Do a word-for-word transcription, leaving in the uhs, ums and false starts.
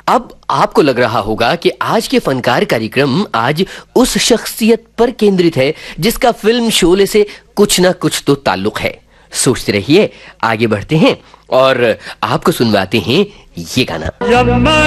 अब आपको लग रहा होगा कि आज के फनकार कार्यक्रम आज उस शख्सियत पर केंद्रित है जिसका फिल्म शोले से कुछ ना कुछ तो ताल्लुक है। सोचते रहिए, आगे बढ़ते हैं और आपको सुनवाते हैं ये गाना।